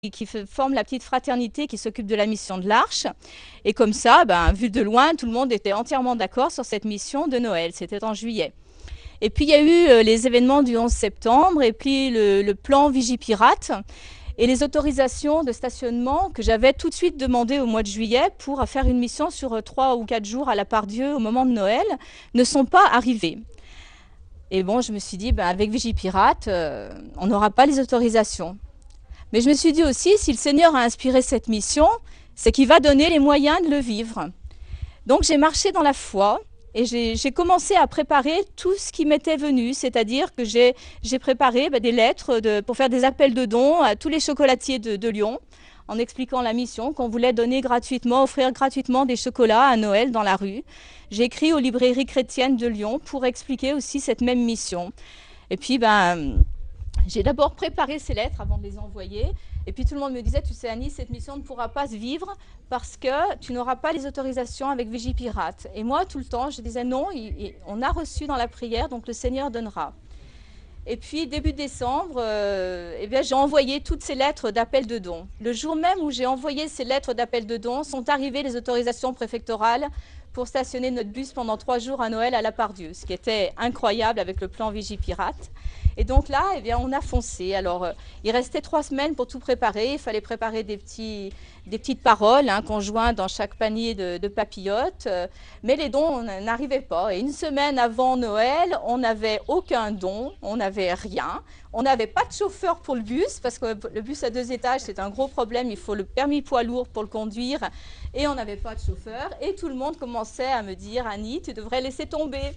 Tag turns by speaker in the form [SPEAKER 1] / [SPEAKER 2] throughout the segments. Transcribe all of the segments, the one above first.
[SPEAKER 1] forment la petite fraternité qui s'occupe de la mission de l'Arche. Et comme ça, vu de loin, tout le monde était entièrement d'accord sur cette mission de Noël. C'était en juillet. Et puis, il y a eu les événements du 11 septembre et puis le plan Vigipirate et les autorisations de stationnement que j'avais tout de suite demandées au mois de juillet pour faire une mission sur 3 ou 4 jours à la Part-Dieu au moment de Noël ne sont pas arrivées. Et bon, je me suis dit, avec Vigipirate, on n'aura pas les autorisations. Mais je me suis dit aussi, si le Seigneur a inspiré cette mission, c'est qu'il va donner les moyens de le vivre. Donc j'ai marché dans la foi et j'ai commencé à préparer tout ce qui m'était venu, c'est-à-dire que j'ai préparé des lettres pour faire des appels de dons à tous les chocolatiers de Lyon, en expliquant la mission, qu'on voulait donner gratuitement, offrir gratuitement des chocolats à Noël dans la rue. J'ai écrit aux librairies chrétiennes de Lyon pour expliquer aussi cette même mission. Et puis, j'ai d'abord préparé ces lettres avant de les envoyer. Et puis tout le monde me disait, tu sais Annie, cette mission ne pourra pas se vivre parce que tu n'auras pas les autorisations avec Vigipirate. Et moi, tout le temps, je disais non, on a reçu dans la prière, donc le Seigneur donnera. Et puis début décembre, j'ai envoyé toutes ces lettres d'appel de dons. Le jour même où j'ai envoyé ces lettres d'appel de dons, sont arrivées les autorisations préfectorales pour stationner notre bus pendant 3 jours à Noël à la Part-Dieu, ce qui était incroyable avec le plan Vigipirate. Et donc là, on a foncé. Alors, il restait 3 semaines pour tout préparer. Il fallait préparer des petites paroles qu'on joint dans chaque panier de papillotes. Mais les dons n'arrivaient pas. Et une semaine avant Noël, on n'avait aucun don, on n'avait rien. On n'avait pas de chauffeur pour le bus, parce que le bus à 2 étages, c'est un gros problème. Il faut le permis poids lourd pour le conduire. Et on n'avait pas de chauffeur. Et tout le monde commençait à me dire, Annie, tu devrais laisser tomber.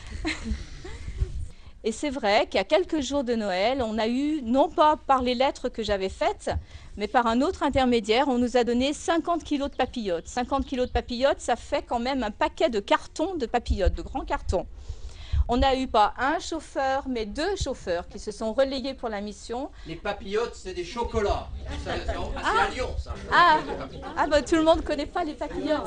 [SPEAKER 1] Et c'est vrai qu'à quelques jours de Noël, on a eu, non pas par les lettres que j'avais faites, mais par un autre intermédiaire, on nous a donné 50 kilos de papillotes. 50 kilos de papillotes, ça fait quand même un paquet de cartons de papillotes, de grands cartons. On n'a eu pas un chauffeur, mais 2 chauffeurs qui se sont relayés pour la mission.
[SPEAKER 2] Les papillotes, c'est des chocolats. C'est à Lyon, ça.
[SPEAKER 1] Tout le monde ne connaît pas les papillotes.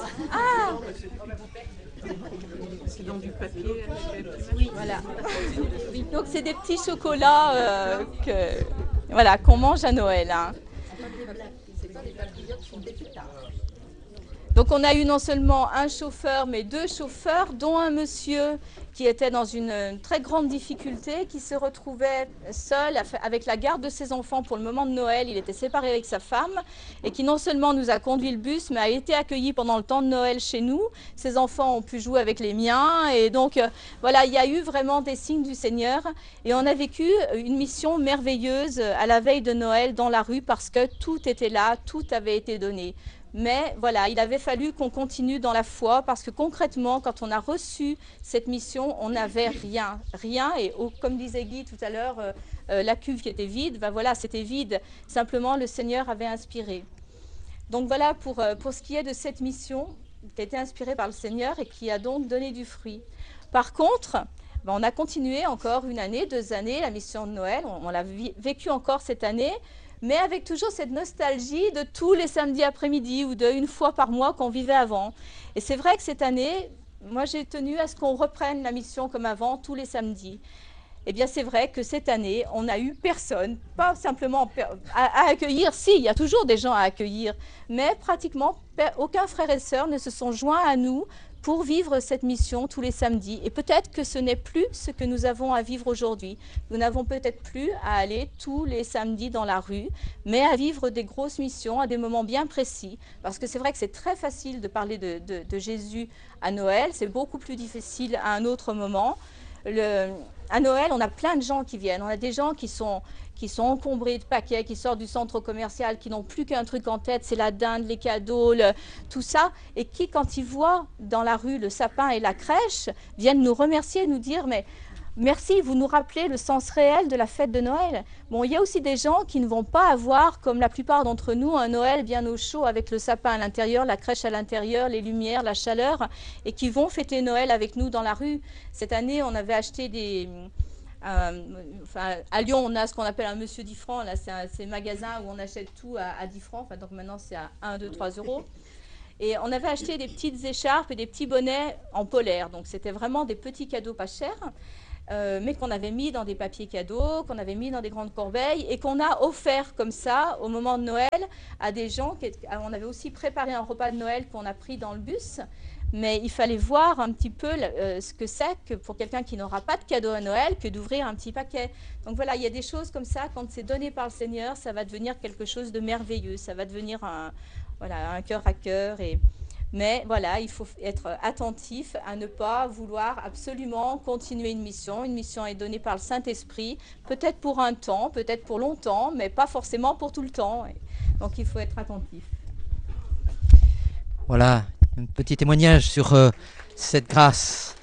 [SPEAKER 3] C'est dans du papier.
[SPEAKER 1] Oui, voilà. Donc c'est des petits chocolats qu'on mange à Noël. C'est pas des papillotes, sont des pétards. Donc on a eu non seulement un chauffeur, mais 2 chauffeurs, dont un monsieur qui était dans une très grande difficulté, qui se retrouvait seul avec la garde de ses enfants pour le moment de Noël. Il était séparé avec sa femme et qui non seulement nous a conduit le bus, mais a été accueilli pendant le temps de Noël chez nous. Ses enfants ont pu jouer avec les miens et donc voilà, il y a eu vraiment des signes du Seigneur et on a vécu une mission merveilleuse à la veille de Noël dans la rue parce que tout était là, tout avait été donné. Mais voilà, il avait fallu qu'on continue dans la foi parce que concrètement, quand on a reçu cette mission, on n'avait rien. Et comme disait Guy tout à l'heure, la cuve qui était vide, voilà, c'était vide. Simplement, le Seigneur avait inspiré. Donc voilà pour ce qui est de cette mission qui a été inspirée par le Seigneur et qui a donc donné du fruit. Par contre, on a continué encore 1 année, 2 années, la mission de Noël. On l'a vécu encore cette année. Mais avec toujours cette nostalgie de tous les samedis après-midi ou de 1 fois par mois qu'on vivait avant. Et c'est vrai que cette année, moi j'ai tenu à ce qu'on reprenne la mission comme avant, tous les samedis. Eh bien c'est vrai que cette année, on n'a eu personne, pas simplement à accueillir, si, il y a toujours des gens à accueillir, mais pratiquement aucun frère et sœur ne se sont joints à nous pour vivre cette mission tous les samedis. Et peut-être que ce n'est plus ce que nous avons à vivre aujourd'hui. Nous n'avons peut-être plus à aller tous les samedis dans la rue, mais à vivre des grosses missions à des moments bien précis. Parce que c'est vrai que c'est très facile de parler de Jésus à Noël, c'est beaucoup plus difficile à un autre moment. À Noël, on a plein de gens qui viennent. On a des gens qui sont encombrés de paquets, qui sortent du centre commercial, qui n'ont plus qu'un truc en tête, c'est la dinde, les cadeaux, tout ça, et qui, quand ils voient dans la rue le sapin et la crèche, viennent nous remercier, nous dire « mais merci, vous nous rappelez le sens réel de la fête de Noël ». Bon, il y a aussi des gens qui ne vont pas avoir, comme la plupart d'entre nous, un Noël bien au chaud avec le sapin à l'intérieur, la crèche à l'intérieur, les lumières, la chaleur, et qui vont fêter Noël avec nous dans la rue. Cette année, on avait acheté à Lyon, on a ce qu'on appelle un Monsieur 10 francs. Là, c'est un magasin où on achète tout à 10 francs. Donc maintenant, c'est à 1, 2, 3 euros. Et on avait acheté des petites écharpes et des petits bonnets en polaire. Donc c'était vraiment des petits cadeaux pas chers. mais qu'on avait mis dans des papiers cadeaux, qu'on avait mis dans des grandes corbeilles et qu'on a offert comme ça au moment de Noël à des gens. On avait aussi préparé un repas de Noël qu'on a pris dans le bus, mais il fallait voir un petit peu ce que c'est que pour quelqu'un qui n'aura pas de cadeau à Noël que d'ouvrir un petit paquet. Donc voilà, il y a des choses comme ça, quand c'est donné par le Seigneur, ça va devenir quelque chose de merveilleux, ça va devenir un cœur à cœur. Mais voilà, il faut être attentif à ne pas vouloir absolument continuer une mission. Une mission est donnée par le Saint-Esprit, peut-être pour un temps, peut-être pour longtemps, mais pas forcément pour tout le temps. Donc il faut être attentif.
[SPEAKER 4] Voilà, un petit témoignage sur cette grâce.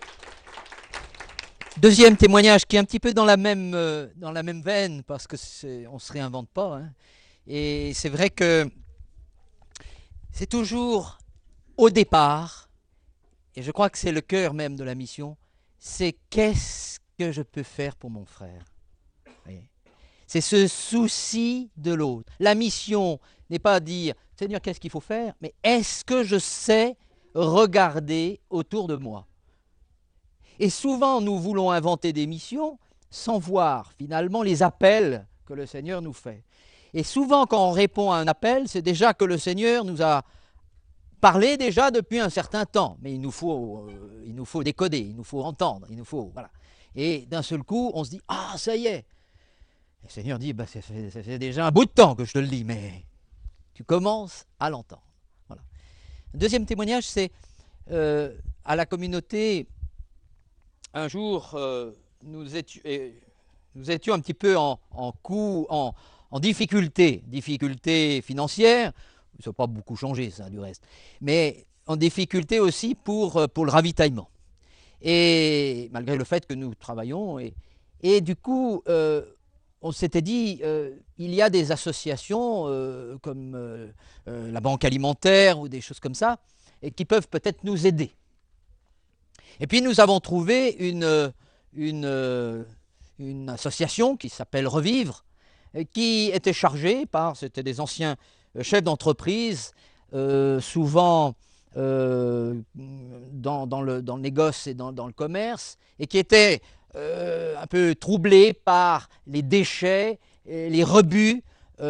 [SPEAKER 4] Deuxième témoignage qui est un petit peu dans la même veine, parce que on ne se réinvente pas. Hein. Et c'est vrai que c'est toujours au départ, et je crois que c'est le cœur même de la mission, c'est qu'est-ce que je peux faire pour mon frère. C'est ce souci de l'autre. La mission n'est pas dire, Seigneur, qu'est-ce qu'il faut faire, mais est-ce que je sais regarder autour de moi? Et souvent, nous voulons inventer des missions sans voir finalement les appels que le Seigneur nous fait. Et souvent, quand on répond à un appel, c'est déjà que le Seigneur nous a parlé déjà depuis un certain temps. Mais il nous faut décoder, il nous faut entendre, voilà. Et d'un seul coup, on se dit, ah, ça y est. Et le Seigneur dit, ça fait déjà un bout de temps que je te le dis, mais tu commences à l'entendre. Voilà. Un deuxième témoignage, c'est à la communauté. Un jour, nous étions un petit peu en difficulté financière. Ça n'a pas beaucoup changé, ça, du reste. Mais en difficulté aussi pour le ravitaillement. Et malgré le fait que nous travaillons. Et du coup, on s'était dit, il y a des associations comme la Banque alimentaire ou des choses comme ça, et qui peuvent peut-être nous aider. Et puis nous avons trouvé une association qui s'appelle Revivre, qui était chargée c'était des anciens chefs d'entreprise, souvent dans le négoce et dans le commerce, et qui étaient un peu troublés par les déchets, les rebuts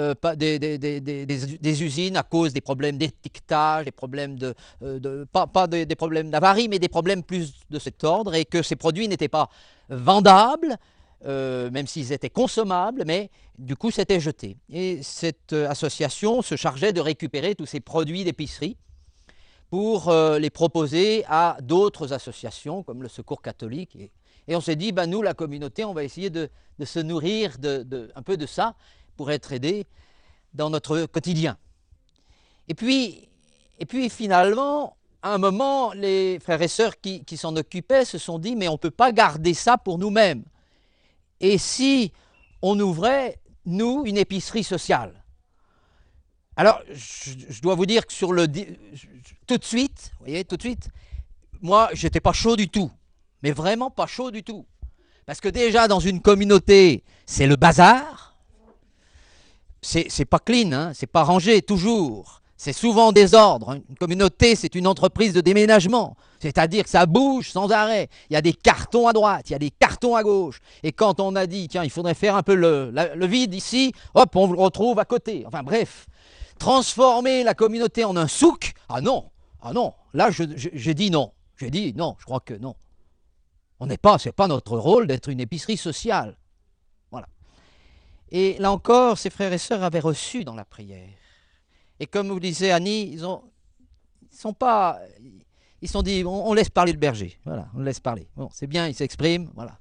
[SPEAKER 4] des usines à cause des problèmes d'étiquetage, des problèmes pas des problèmes d'avarie, mais des problèmes plus de cet ordre, et que ces produits n'étaient pas vendables, même s'ils étaient consommables, mais du coup c'était jeté. Et cette association se chargeait de récupérer tous ces produits d'épicerie pour les proposer à d'autres associations comme le Secours catholique. Et on s'est dit, nous, la communauté, on va essayer de se nourrir un peu de ça pour être aidés dans notre quotidien. Et puis finalement, à un moment, les frères et sœurs qui s'en occupaient se sont dit, mais on ne peut pas garder ça pour nous-mêmes. Et si on ouvrait, nous, une épicerie sociale? Alors, je dois vous dire que tout de suite, moi, je n'étais pas chaud du tout, mais vraiment pas chaud du tout. Parce que déjà, dans une communauté, c'est le bazar. C'est pas clean, hein, c'est pas rangé toujours. C'est souvent en désordre. Une communauté, c'est une entreprise de déménagement. C'est-à-dire que ça bouge sans arrêt. Il y a des cartons à droite, il y a des cartons à gauche. Et quand on a dit, tiens, il faudrait faire un peu le vide ici, hop, on le retrouve à côté. Enfin bref, transformer la communauté en un souk, ah non. Là, j'ai dit non. J'ai dit non, je crois que non. C'est pas notre rôle d'être une épicerie sociale. Voilà. Et là encore, ces frères et sœurs avaient reçu dans la prière. Et comme vous disait Annie, ils se sont dit, on laisse parler le berger. Voilà, on le laisse parler. Bon, c'est bien, il s'exprime. Voilà.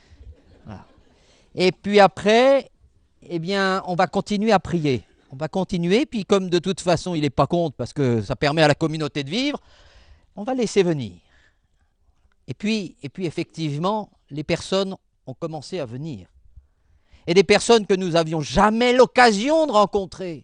[SPEAKER 4] Et puis après, on va continuer à prier. On va continuer, puis comme de toute façon, il n'est pas contre, parce que ça permet à la communauté de vivre, on va laisser venir. Et puis effectivement, les personnes ont commencé à venir. Et des personnes que nous n'avions jamais l'occasion de rencontrer.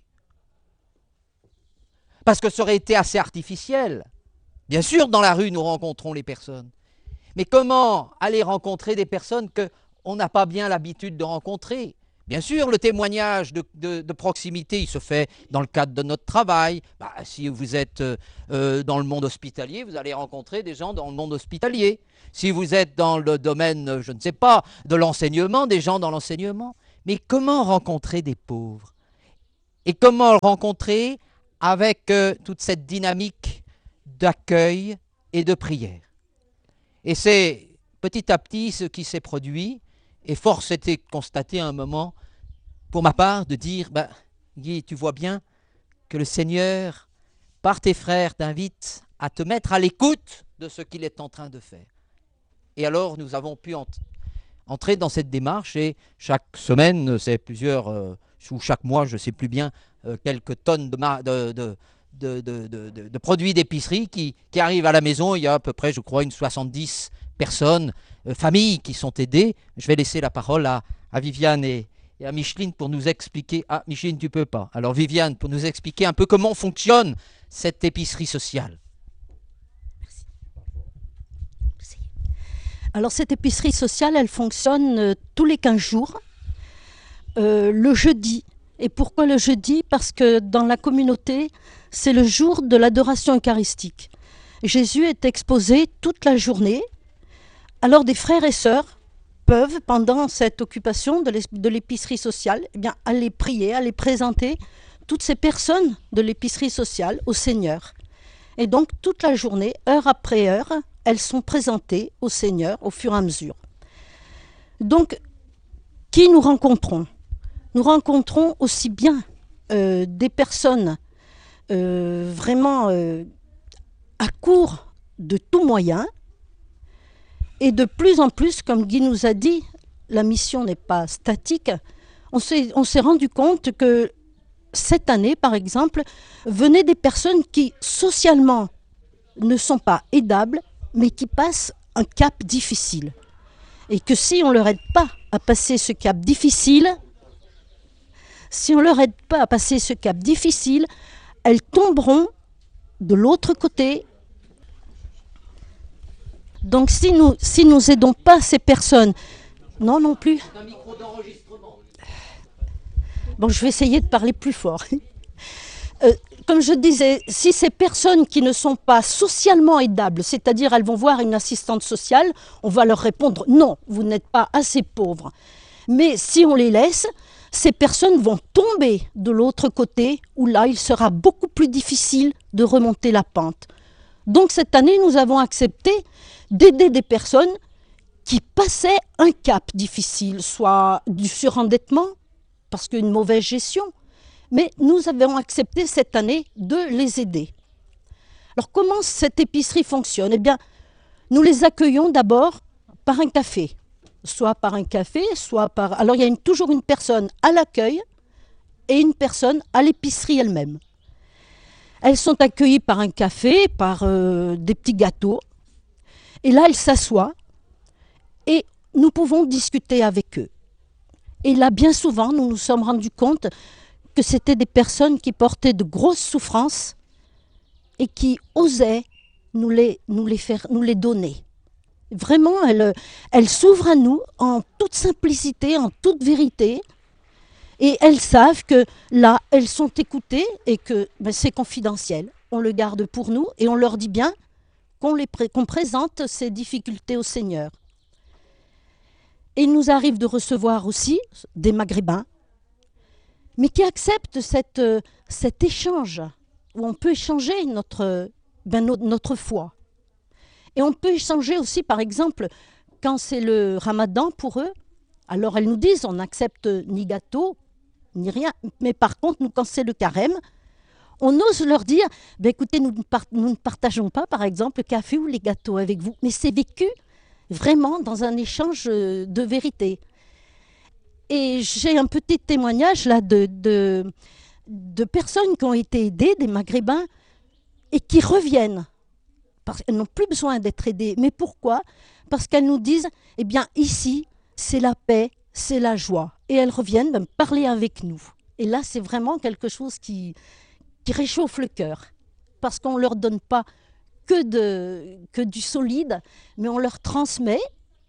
[SPEAKER 4] Parce que ça aurait été assez artificiel. Bien sûr, dans la rue, nous rencontrons les personnes. Mais comment aller rencontrer des personnes qu'on n'a pas bien l'habitude de rencontrer? Bien sûr, le témoignage de proximité, il se fait dans le cadre de notre travail. Bah, si vous êtes dans le monde hospitalier, vous allez rencontrer des gens dans le monde hospitalier. Si vous êtes dans le domaine, je ne sais pas, de l'enseignement, des gens dans l'enseignement. Mais comment rencontrer des pauvres? Et comment le rencontrer avec toute cette dynamique d'accueil et de prière? Et c'est petit à petit ce qui s'est produit. Et force était de constater à un moment, pour ma part, de dire, bah, Guy, tu vois bien que le Seigneur, par tes frères, t'invite à te mettre à l'écoute de ce qu'il est en train de faire. Et alors, nous avons pu entrer dans cette démarche et chaque semaine, c'est plusieurs, ou chaque mois, je ne sais plus bien, quelques tonnes de produits d'épicerie qui arrivent à la maison. Il y a à peu près, je crois, une 70 personnes, familles qui sont aidées. Je vais laisser la parole à Viviane et à Micheline pour nous expliquer. Ah, Micheline, tu peux pas. Alors Viviane, pour nous expliquer un peu comment fonctionne cette épicerie sociale.
[SPEAKER 5] Merci. Alors cette épicerie sociale, elle fonctionne tous les 15 jours, le jeudi. Et pourquoi le jeudi? Parce que dans la communauté, c'est le jour de l'adoration eucharistique. Jésus est exposé toute la journée. Alors des frères et sœurs peuvent, pendant cette occupation de l'épicerie sociale, eh bien, aller prier, aller présenter toutes ces personnes de l'épicerie sociale au Seigneur. Et donc toute la journée, heure après heure, elles sont présentées au Seigneur au fur et à mesure. Donc, qui nous rencontrons? Nous rencontrons aussi bien des personnes vraiment à court de tout moyen. Et de plus en plus, comme Guy nous a dit, la mission n'est pas statique. On s'est rendu compte que cette année, par exemple, venaient des personnes qui, socialement, ne sont pas aidables, mais qui passent un cap difficile. Et que si on ne leur aide pas à passer ce cap difficile, elles tomberont de l'autre côté. Donc si nous aidons pas ces personnes, non plus.
[SPEAKER 2] Un micro d'enregistrement.
[SPEAKER 5] Bon, je vais essayer de parler plus fort. Comme je disais, si ces personnes qui ne sont pas socialement aidables, c'est-à-dire elles vont voir une assistante sociale, on va leur répondre non, vous n'êtes pas assez pauvres. Mais si on les laisse, ces personnes vont tomber de l'autre côté, où là, il sera beaucoup plus difficile de remonter la pente. Donc cette année, nous avons accepté d'aider des personnes qui passaient un cap difficile, soit du surendettement, parce qu'une mauvaise gestion, mais nous avons accepté cette année de les aider. Alors comment cette épicerie fonctionne? Eh bien, nous les accueillons d'abord par un café, soit par... Alors il y a toujours une personne à l'accueil et une personne à l'épicerie elle-même. Elles sont accueillies par un café, par des petits gâteaux. Et là, elles s'assoient et nous pouvons discuter avec eux. Et là, bien souvent, nous nous sommes rendus compte que c'était des personnes qui portaient de grosses souffrances et qui osaient nous les donner. Vraiment, elles s'ouvrent à nous en toute simplicité, en toute vérité. Et elles savent que là, elles sont écoutées et que c'est confidentiel. On le garde pour nous et on leur dit bien qu'on présente ces difficultés au Seigneur. Et il nous arrive de recevoir aussi des Maghrébins, mais qui acceptent cet échange, où on peut échanger notre foi. Et on peut échanger aussi, par exemple, quand c'est le Ramadan pour eux, alors elles nous disent, on n'accepte ni gâteau, ni rien. Mais par contre, nous, quand c'est le carême, on ose leur dire, écoutez, nous ne partageons pas, par exemple, le café ou les gâteaux avec vous. Mais c'est vécu vraiment dans un échange de vérité. Et j'ai un petit témoignage là de personnes qui ont été aidées, des Maghrébins, et qui reviennent. Parce qu'elles n'ont plus besoin d'être aidées. Mais pourquoi? Parce qu'elles nous disent, eh bien, ici, c'est la paix, c'est la joie. Et elles reviennent même parler avec nous. Et là, c'est vraiment quelque chose qui réchauffe le cœur. Parce qu'on ne leur donne pas que du solide, mais on leur transmet,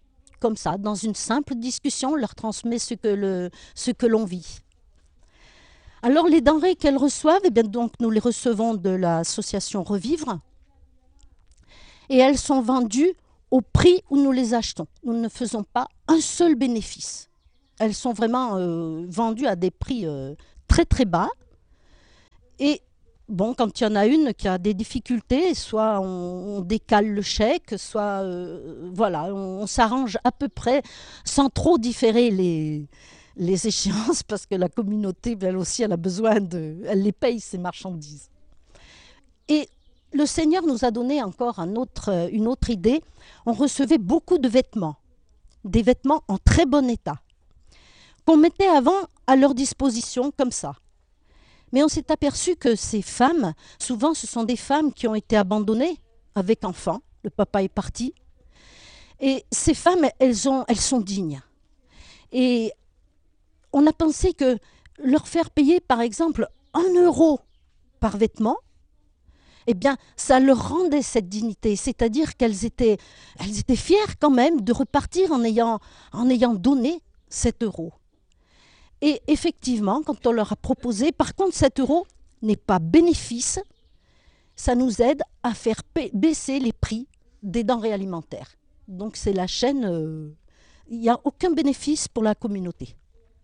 [SPEAKER 5] comme ça, dans une simple discussion, on leur transmet ce que l'on vit. Alors les denrées qu'elles reçoivent, eh bien, donc, nous les recevons de l'association Revivre et elles sont vendues au prix où nous les achetons. Nous ne faisons pas un seul bénéfice. Elles sont vraiment vendues à des prix très très bas. Et bon, quand il y en a une qui a des difficultés, soit on décale le chèque, soit voilà, on s'arrange à peu près sans trop différer les échéances, parce que la communauté, elle aussi, elle a besoin elle les paye, ces marchandises. Et le Seigneur nous a donné encore une autre idée. On recevait beaucoup de vêtements, des vêtements en très bon état, qu'on mettait avant à leur disposition comme ça. Mais on s'est aperçu que ces femmes, souvent ce sont des femmes qui ont été abandonnées avec enfants, le papa est parti, et ces femmes, elles sont dignes. Et on a pensé que leur faire payer, par exemple, 1 € par vêtement, eh bien, ça leur rendait cette dignité. C'est-à-dire qu'elles étaient fières quand même de repartir en ayant donné 7 €. Et effectivement, quand on leur a proposé, par contre, 7 € n'est pas bénéfice, ça nous aide à faire baisser les prix des denrées alimentaires. Donc c'est la chaîne, il n'y a aucun bénéfice pour la communauté.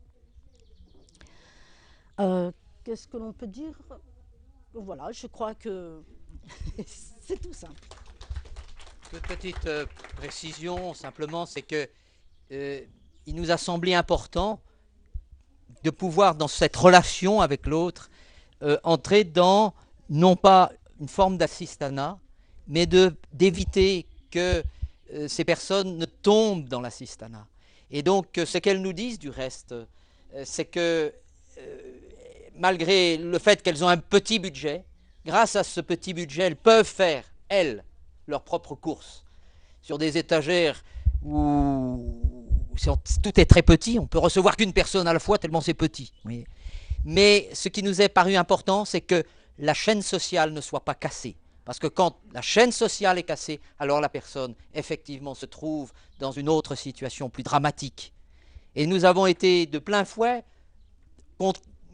[SPEAKER 5] Qu'est-ce que l'on peut dire? Voilà, je crois que c'est tout simple.
[SPEAKER 4] Toute petite précision, simplement, c'est que il nous a semblé important de pouvoir, dans cette relation avec l'autre, entrer dans, non pas une forme d'assistanat, mais d'éviter que ces personnes ne tombent dans l'assistanat. Et donc, ce qu'elles nous disent, du reste, c'est que malgré le fait qu'elles ont un petit budget, grâce à ce petit budget, elles peuvent faire, elles, leurs propres courses. Sur des étagères où tout est très petit, on peut recevoir qu'une personne à la fois tellement c'est petit. Oui. Mais ce qui nous est paru important, c'est que la chaîne sociale ne soit pas cassée. Parce que quand la chaîne sociale est cassée, alors la personne, effectivement, se trouve dans une autre situation plus dramatique. Et nous avons été de plein fouet, nous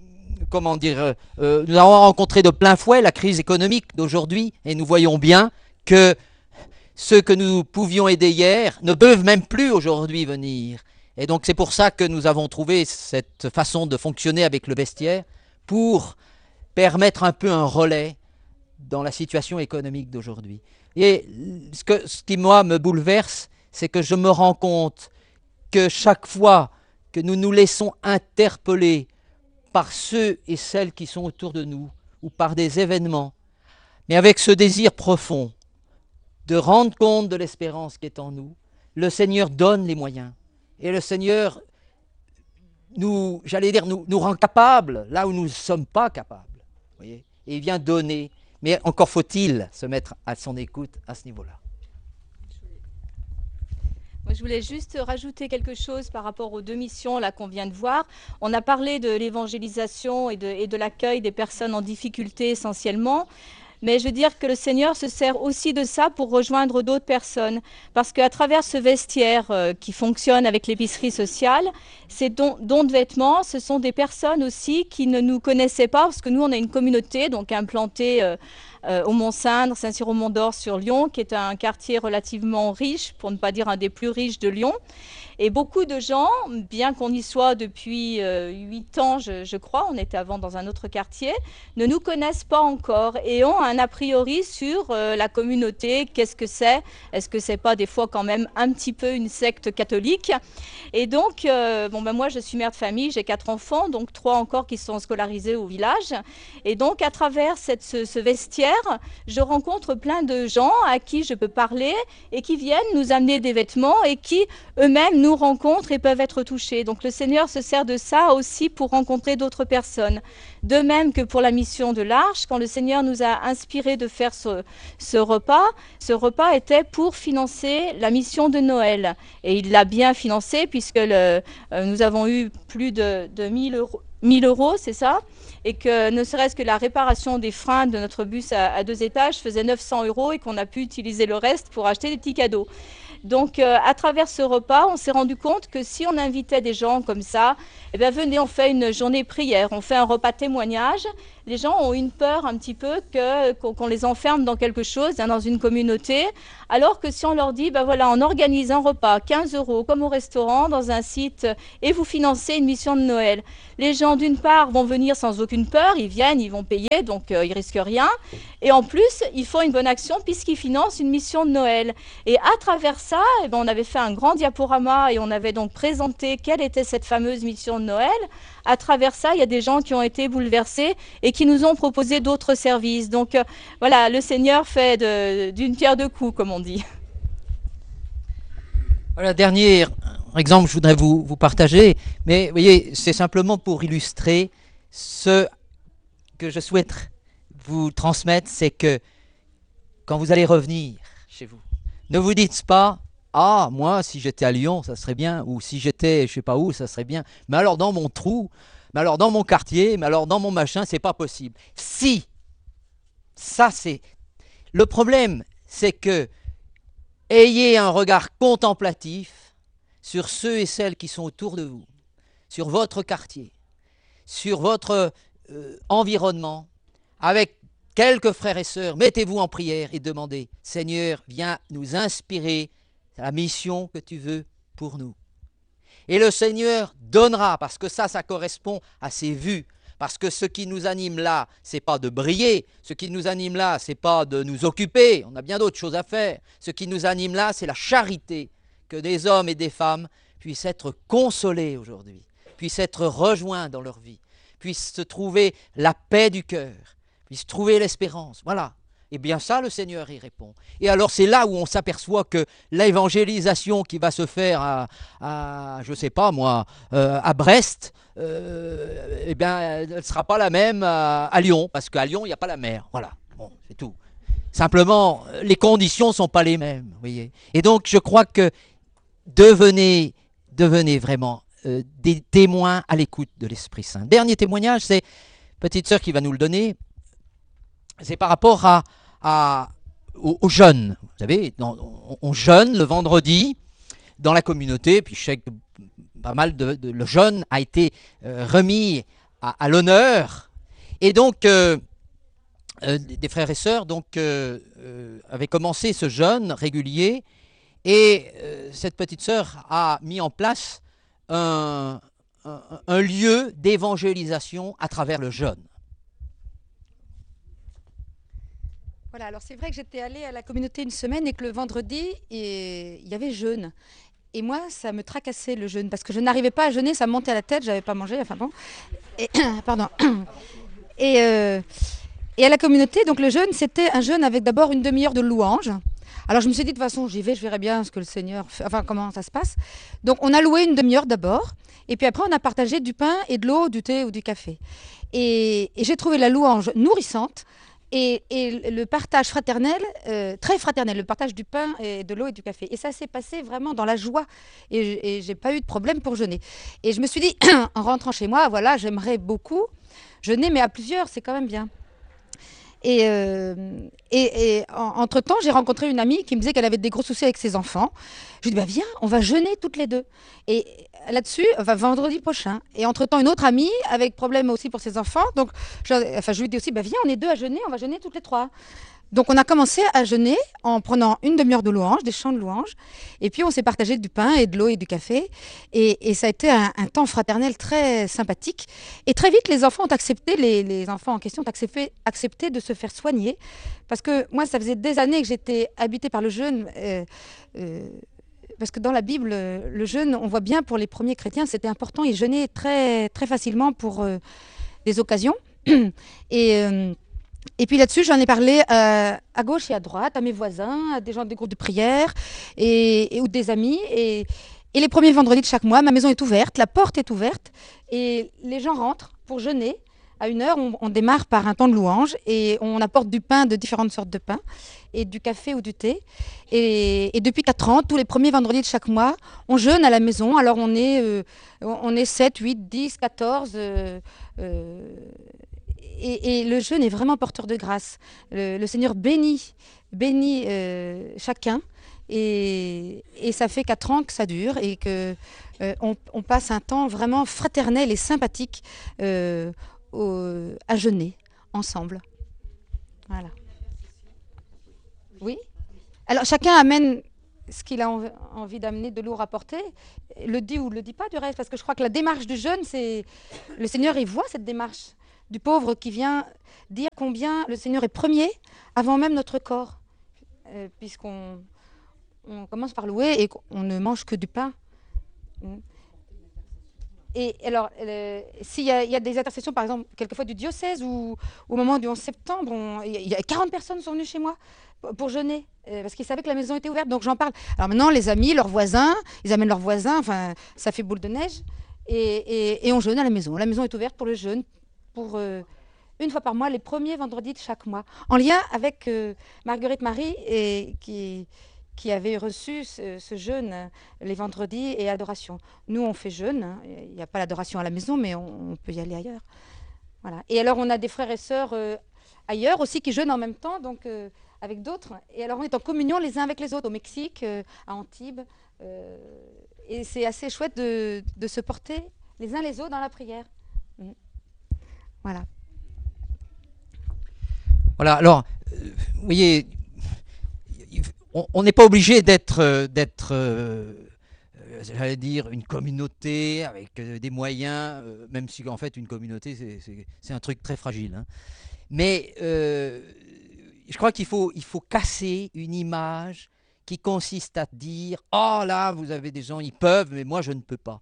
[SPEAKER 4] avons rencontré de plein fouet la crise économique d'aujourd'hui, et nous voyons bien que ceux que nous pouvions aider hier ne peuvent même plus aujourd'hui venir. Et donc c'est pour ça que nous avons trouvé cette façon de fonctionner avec le vestiaire, pour permettre un peu un relais dans la situation économique d'aujourd'hui. Et ce qui, moi, me bouleverse, c'est que je me rends compte que chaque fois que nous nous laissons interpeller par ceux et celles qui sont autour de nous, ou par des événements, mais avec ce désir profond de rendre compte de l'espérance qui est en nous, le Seigneur donne les moyens. Et le Seigneur nous rend capables là où nous ne sommes pas capables. Voyez, et il vient donner. Mais encore faut-il se mettre à son écoute à ce niveau-là.
[SPEAKER 1] Moi, je voulais juste rajouter quelque chose par rapport aux 2 missions là qu'on vient de voir. On a parlé de l'évangélisation et de l'accueil des personnes en difficulté essentiellement. Mais je veux dire que le Seigneur se sert aussi de ça pour rejoindre d'autres personnes. Parce qu'à travers ce vestiaire qui fonctionne avec l'épicerie sociale, ces dons de vêtements, ce sont des personnes aussi qui ne nous connaissaient pas. Parce que nous, on a une communauté donc implantée au Mont-Cindre, Saint-Cyr-au-Mont-d'Or sur Lyon, qui est un quartier relativement riche, pour ne pas dire un des plus riches de Lyon. Et beaucoup de gens, bien qu'on y soit depuis 8 ans, je crois, on était avant dans un autre quartier, ne nous connaissent pas encore et ont un a priori sur la communauté. Qu'est-ce que c'est? Est-ce que c'est pas des fois quand même un petit peu une secte catholique? Et donc, moi je suis mère de famille, j'ai 4 enfants, donc 3 encore qui sont scolarisés au village. Et donc à travers ce vestiaire, je rencontre plein de gens à qui je peux parler et qui viennent nous amener des vêtements et qui eux-mêmes nous rencontrent et peuvent être touchés. Donc le Seigneur se sert de ça aussi pour rencontrer d'autres personnes. De même que pour la mission de l'Arche, quand le Seigneur nous a inspiré de faire ce repas était pour financer la mission de Noël. Et il l'a bien financé puisque nous avons eu plus de 1000 euros, c'est ça? Et que ne serait-ce que la réparation des freins de notre bus à 2 étages faisait 900 € et qu'on a pu utiliser le reste pour acheter des petits cadeaux. Donc, à travers ce repas, on s'est rendu compte que si on invitait des gens comme ça, eh bien, venez, on fait une journée prière, on fait un repas témoignage. Les gens ont une peur un petit peu qu'on les enferme dans quelque chose, dans une communauté, alors que si on leur dit, ben voilà, on organise un repas, 15 € comme au restaurant, dans un site, et vous financez une mission de Noël. Les gens, d'une part, vont venir sans aucune peur, ils viennent, ils vont payer, donc ils risquent rien. Et en plus, ils font une bonne action puisqu'ils financent une mission de Noël. Et à travers ça, eh ben, on avait fait un grand diaporama et on avait donc présenté quelle était cette fameuse mission de Noël. À travers ça, il y a des gens qui ont été bouleversés et qui nous ont proposé d'autres services. Donc voilà, le Seigneur fait d'une pierre deux coups, comme on dit.
[SPEAKER 4] Voilà, dernier exemple que je voudrais vous partager, mais vous voyez, c'est simplement pour illustrer ce que je souhaite vous transmettre, c'est que quand vous allez revenir chez vous, ne vous dites pas « Ah, moi, si j'étais à Lyon, ça serait bien » ou « Si j'étais, je ne sais pas où, ça serait bien ». Mais alors dans mon trou, mais alors dans mon quartier, mais alors dans mon machin, c'est pas possible. Si, ça c'est... Le problème, c'est que ayez un regard contemplatif sur ceux et celles qui sont autour de vous, sur votre quartier, sur votre environnement, avec quelques frères et sœurs, mettez-vous en prière et demandez, Seigneur, viens nous inspirer la mission que tu veux pour nous. Et le Seigneur donnera, parce que ça correspond à ses vues, parce que ce qui nous anime là, c'est pas de briller, ce qui nous anime là, c'est pas de nous occuper, on a bien d'autres choses à faire. Ce qui nous anime là, c'est la charité, que des hommes et des femmes puissent être consolés aujourd'hui, puissent être rejoints dans leur vie, puissent se trouver la paix du cœur, puissent trouver l'espérance. Voilà. Et bien ça, le Seigneur y répond. Et alors c'est là où on s'aperçoit que l'évangélisation qui va se faire je sais pas moi, à Brest, eh bien, elle ne sera pas la même à Lyon, parce qu'à Lyon, il n'y a pas la mer. Voilà, bon, c'est tout. Simplement, les conditions ne sont pas les mêmes, vous voyez. Et donc, je crois que devenez vraiment des témoins à l'écoute de l'Esprit Saint. Dernier témoignage, c'est petite sœur qui va nous le donner. C'est par rapport aux jeunes. Vous savez, on jeûne le vendredi dans la communauté, puis je sais que pas mal le jeûne a été remis à l'honneur. Et donc, des frères et sœurs avaient commencé ce jeûne régulier, et cette petite sœur a mis en place un lieu d'évangélisation à travers le jeûne.
[SPEAKER 6] Voilà, alors c'est vrai que j'étais allée à la communauté une semaine et que le vendredi, il y avait jeûne. Et moi, ça me tracassait le jeûne, parce que je n'arrivais pas à jeûner, ça me montait à la tête, j'avais pas mangé, enfin bon. Et, pardon. Et à la communauté, donc le jeûne, c'était un jeûne avec d'abord une demi-heure de louange. Alors je me suis dit, de toute façon, j'y vais, je verrai bien ce que le Seigneur fait, enfin comment ça se passe. Donc on a loué une demi-heure d'abord, et puis après on a partagé du pain et de l'eau, du thé ou du café. Et j'ai trouvé la louange nourrissante. Et le partage fraternel, très fraternel, le partage du pain et de l'eau et du café. Et ça s'est passé vraiment dans la joie. Et j'ai pas eu de problème pour jeûner. Et je me suis dit, en rentrant chez moi, voilà, j'aimerais beaucoup jeûner, mais à plusieurs, c'est quand même bien. Et entre-temps, j'ai rencontré une amie qui me disait qu'elle avait des gros soucis avec ses enfants. Je lui ai dit, viens, on va jeûner toutes les deux. Et là-dessus, vendredi prochain. Et entre-temps, une autre amie avec problème aussi pour ses enfants. Donc, je lui ai dit aussi, viens, on est deux à jeûner, on va jeûner toutes les trois. Donc, on a commencé à jeûner en prenant une demi-heure de louange, des chants de louange. Et puis, on s'est partagé du pain et de l'eau et du café. Et ça a été un temps fraternel très sympathique. Et très vite, les enfants ont accepté, les enfants en question ont accepté de se faire soigner. Parce que moi, ça faisait des années que j'étais habitée par le jeûne. Parce que dans la Bible, le jeûne, on voit bien pour les premiers chrétiens, c'était important. Ils jeûnaient très, très facilement pour des occasions. Et puis là-dessus, j'en ai parlé à gauche et à droite, à mes voisins, à des gens des groupes de prière ou des amis. Et les premiers vendredis de chaque mois, ma maison est ouverte, la porte est ouverte et les gens rentrent pour jeûner. À 1h, on démarre par un temps de louange et on apporte du pain, de différentes sortes de pain et du café ou du thé. Et depuis 4 ans, tous les premiers vendredis de chaque mois, on jeûne à la maison. Alors on est 7, 8, 10, 14... Et le jeûne est vraiment porteur de grâce. Le Seigneur bénit chacun. Et ça fait 4 ans que ça dure et que on passe un temps vraiment fraternel et sympathique à jeûner ensemble. Voilà. Oui. Alors chacun amène ce qu'il a envie d'amener, de lourd à porter, le dit ou le dit pas du reste, parce que je crois que la démarche du jeûne, c'est le Seigneur, il voit cette démarche du pauvre qui vient dire combien le Seigneur est premier avant même notre corps, puisqu'on commence par louer et qu'on ne mange que du pain. Et alors, s'il y a des intercessions, par exemple, quelquefois du diocèse, ou au moment du 11 septembre, il y a 40 personnes sont venues chez moi pour jeûner, parce qu'ils savaient que la maison était ouverte, donc j'en parle. Alors maintenant, les amis, leurs voisins, ils amènent leurs voisins, enfin, ça fait boule de neige, et on jeûne à la maison. La maison est ouverte pour le jeûne, pour une fois par mois, les premiers vendredis de chaque mois, en lien avec Marguerite Marie, qui avait reçu ce jeûne les vendredis et adoration. Nous, on fait jeûne, hein. Il n'y a pas l'adoration à la maison, mais on peut y aller ailleurs. Voilà. Et alors, on a des frères et sœurs ailleurs aussi qui jeûnent en même temps, donc avec d'autres. Et alors, on est en communion les uns avec les autres, au Mexique, à Antibes. Et c'est assez chouette de se porter les uns les autres dans la prière. Voilà.
[SPEAKER 4] Voilà, alors, vous voyez, on n'est pas obligé d'être, j'allais dire, une communauté avec des moyens, même si en fait une communauté c'est un truc très fragile. Hein. Mais je crois qu'il faut casser une image qui consiste à dire « Oh là, vous avez des gens, ils peuvent, mais moi je ne peux pas ».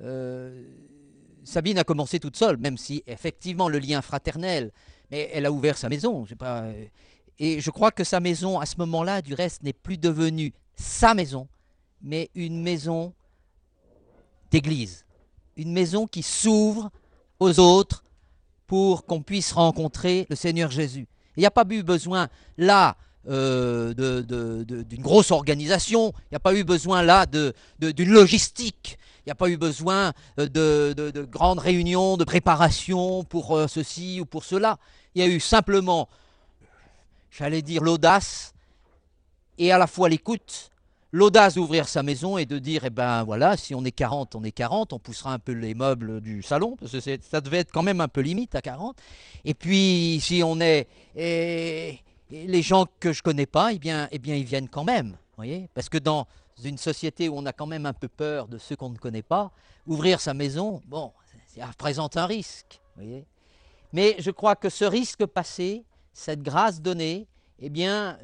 [SPEAKER 4] Sabine a commencé toute seule, même si effectivement le lien fraternel, mais elle a ouvert sa maison. Je sais pas, et je crois que sa maison, à ce moment-là, du reste, n'est plus devenue sa maison, mais une maison d'église. Une maison qui s'ouvre aux autres pour qu'on puisse rencontrer le Seigneur Jésus. Il n'y a pas eu besoin, là, d'une grosse organisation. Il n'y a pas eu besoin, là, d'une logistique. Il n'y a pas eu besoin de grandes réunions, de préparation pour ceci ou pour cela. Il y a eu simplement, j'allais dire, l'audace et à la fois l'écoute, l'audace d'ouvrir sa maison et de dire, eh ben voilà, si on est 40, on est 40, on poussera un peu les meubles du salon, parce que ça devait être quand même un peu limite à 40. Et puis, si on est les gens que je ne connais pas, eh bien, ils viennent quand même, voyez, parce que dans une société où on a quand même un peu peur de ceux qu'on ne connaît pas, ouvrir sa maison, bon, ça représente un risque, voyez. Mais je crois que ce risque passé, cette grâce donnée, eh bien,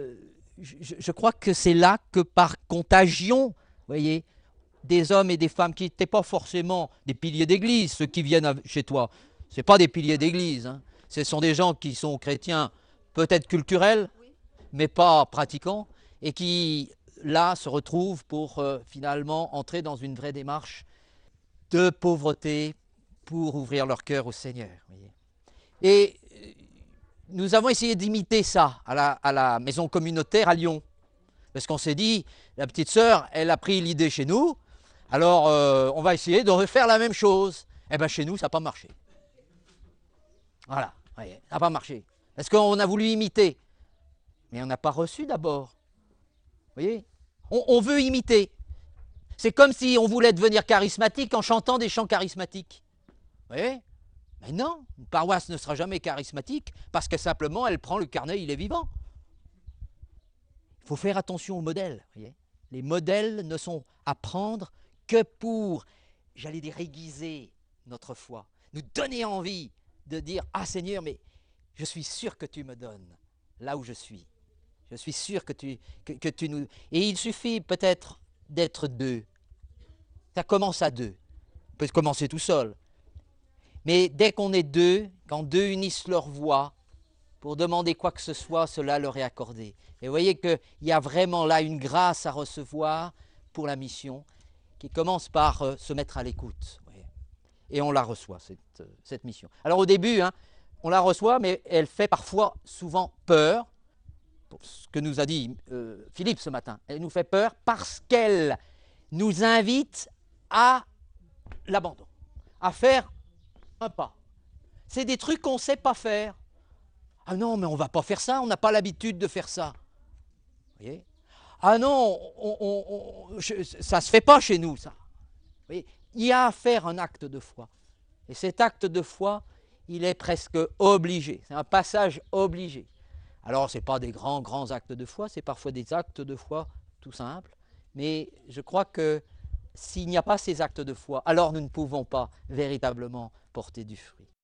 [SPEAKER 4] je crois que c'est là que par contagion, vous voyez, des hommes et des femmes qui n'étaient pas forcément des piliers d'église, ceux qui viennent chez toi, ce n'est pas des piliers d'église, hein. Ce sont des gens qui sont chrétiens, peut-être culturels, mais pas pratiquants, et qui, là, se retrouvent pour finalement entrer dans une vraie démarche de pauvreté pour ouvrir leur cœur au Seigneur. Voyez. Et nous avons essayé d'imiter ça à la maison communautaire à Lyon. Parce qu'on s'est dit, la petite sœur, elle a pris l'idée chez nous, alors on va essayer de refaire la même chose. Eh bien chez nous, ça n'a pas marché. Voilà, voyez, ça n'a pas marché. Parce qu'on a voulu imiter. Mais on n'a pas reçu d'abord. Vous voyez, on veut imiter. C'est comme si on voulait devenir charismatique en chantant des chants charismatiques. Vous voyez? Mais non, une paroisse ne sera jamais charismatique parce que simplement elle prend le carnet, il est vivant. Il faut faire attention aux modèles. Voyez, les modèles ne sont à prendre que pour, j'allais dire, aiguiser notre foi, nous donner envie de dire « Ah Seigneur, mais je suis sûr que tu me donnes là où je suis. Je suis sûr que tu nous... » Et il suffit peut-être d'être deux. Ça commence à deux. On peut commencer tout seul. Mais dès qu'on est deux, quand deux unissent leur voix pour demander quoi que ce soit, cela leur est accordé. Et vous voyez qu'il y a vraiment là une grâce à recevoir pour la mission qui commence par se mettre à l'écoute. Et on la reçoit, cette mission. Alors au début, hein, on la reçoit, mais elle fait parfois souvent peur. Pour ce que nous a dit Philippe ce matin. Elle nous fait peur parce qu'elle nous invite à l'abandon, à faire un pas. C'est des trucs qu'on ne sait pas faire. Ah non, mais on ne va pas faire ça, on n'a pas l'habitude de faire ça. Vous voyez ? Ah non, ça ne se fait pas chez nous, ça. Vous voyez, il y a à faire un acte de foi. Et cet acte de foi, il est presque obligé. C'est un passage obligé. Alors, ce n'est pas des grands actes de foi, c'est parfois des actes de foi tout simples. Mais je crois que s'il n'y a pas ces actes de foi, alors nous ne pouvons pas véritablement porter du fruit.